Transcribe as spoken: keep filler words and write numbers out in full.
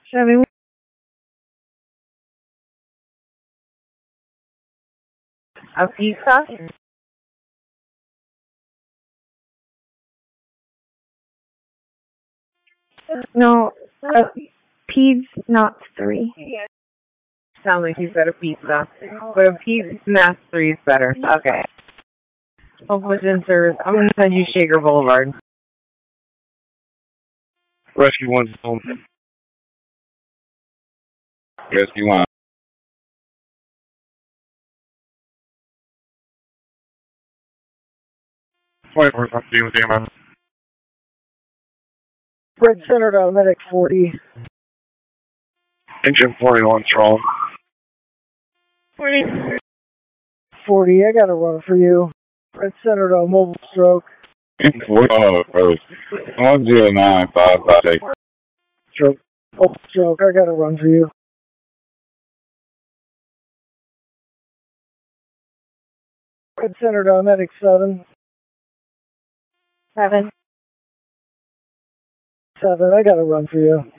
Seven. A pizza? No, uh, peds, not three. Yeah. Sound like you said a pizza. But a pizza smash three is better. Okay. I'll push in service. I'm going to send you Shaker Boulevard. Rescue one home. Rescue one. twenty-four, I'm dealing with them. Red Center to Medic forty. Engine forty-one strong. forty. forty, I got a run for you. Red Center to Mobile Stroke. Oh, brother. one zero nine five five eight. Stroke. Mobile Stroke, I got a run for you. Red Center to Medic seven. Seven. seven, I got a run for you.